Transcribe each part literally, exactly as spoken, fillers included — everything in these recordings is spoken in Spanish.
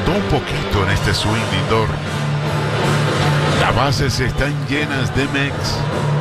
faltó un poquito en este swing, Lindor. Las bases están llenas de Mex.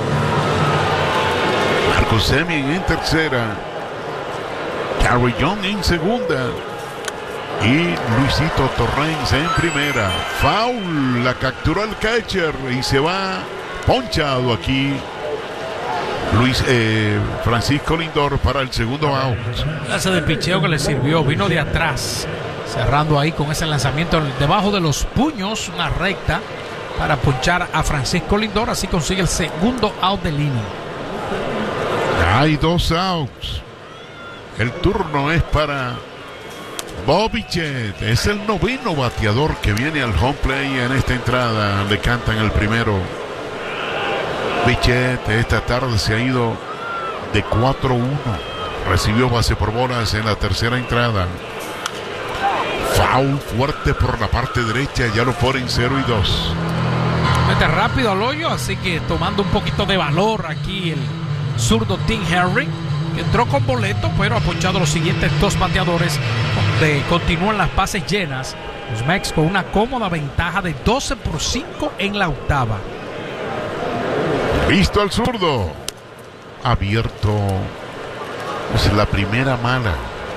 Marcus Semien en tercera, Carrillon en segunda y Luisito Torrens en primera. Foul, la capturó el catcher y se va ponchado aquí Luis eh, Francisco Lindor para el segundo out. Clase de picheo que le sirvió, vino de atrás, cerrando ahí con ese lanzamiento debajo de los puños, una recta para ponchar a Francisco Lindor, así consigue el segundo out del inning. Hay dos outs. El turno es para Bo Bichette. Es el noveno bateador que viene al home play en esta entrada. Le cantan el primero. Bichette esta tarde se ha ido de cuatro uno. Recibió base por bolas en la tercera entrada. Foul fuerte por la parte derecha. Ya lo ponen cero y dos. Mete rápido al hoyo, así que tomando un poquito de valor aquí el zurdo Tim Henry, que entró con boleto, pero ha ponchado los siguientes dos bateadores, donde continúan las bases llenas. Los Mex con una cómoda ventaja de doce por cinco en la octava. Visto al zurdo. Abierto. Es la primera mala.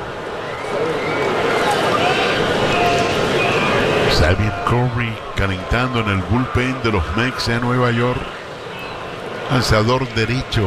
Xavier Curry calentando en el bullpen de los Mex en Nueva York. Lanzador derecho.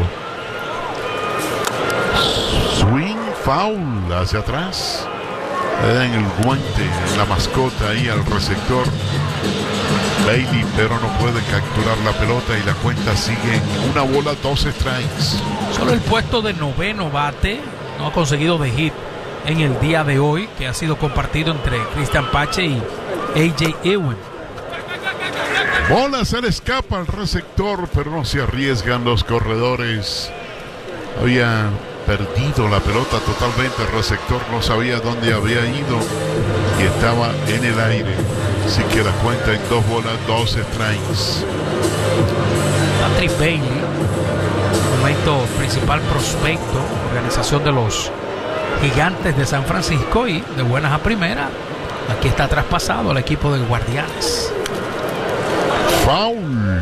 Swing foul hacia atrás. Le dan el guante en la mascota ahí al receptor Bailey, pero no puede capturar la pelota y la cuenta sigue en una bola, dos strikes. Solo el puesto de noveno bate no ha conseguido de hit en el día de hoy, que ha sido compartido entre Cristian Pache y A J Ewing. Bola se le escapa al receptor, pero no se arriesgan los corredores. Había perdido la pelota totalmente, el receptor no sabía dónde había ido y estaba en el aire. Así que la cuenta en dos bolas, dos strikes. Patrick Bailey, momento principal prospecto, organización de los Gigantes de San Francisco, y de buenas a primera, aquí está traspasado al equipo de Guardianes. Foul.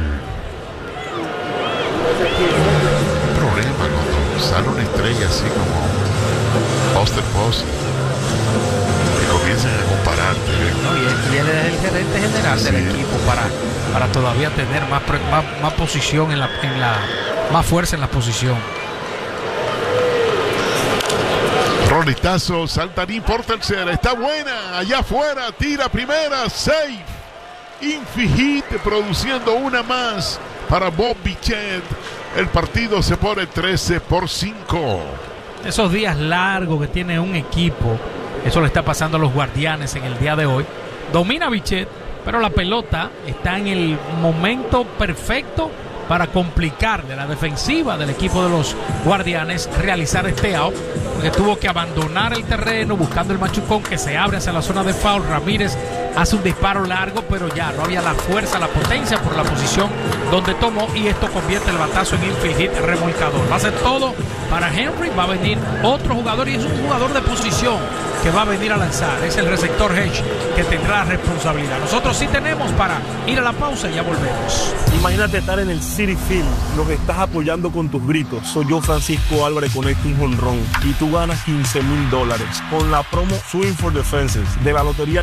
Problema cuando sale una estrella así como Buster Posey, que comiencen a compararte. No, y, él, y él es el gerente general sí. del equipo para, para todavía tener más, más, más posición en la, en la más fuerza en la posición. Roletazo, Saltarín por tercera, está buena, allá afuera, tira primera, safe. Infihit produciendo una más para Bob Bichette. El partido se pone trece por cinco. Esos días largos que tiene un equipo, eso le está pasando a los Guardianes en el día de hoy. Domina Bichette, pero la pelota está en el momento perfecto para complicarle la defensiva del equipo de los Guardianes realizar este out, porque tuvo que abandonar el terreno buscando el machucón que se abre hacia la zona de foul. Ramírez hace un disparo largo, pero ya no había la fuerza, la potencia por la posición donde tomó, y esto convierte el batazo en infield hit remolcador. Va a ser todo para Henry, va a venir otro jugador, y es un jugador de posición que va a venir a lanzar. Es el receptor Hedge que tendrá la responsabilidad. Nosotros sí tenemos para ir a la pausa y ya volvemos. Imagínate estar en el Citi Field, los estás apoyando con tus gritos. Soy yo, Francisco Álvarez, conecto un jonrón y tú ganas quince mil dólares con la promo Swing for the Fences de la Lotería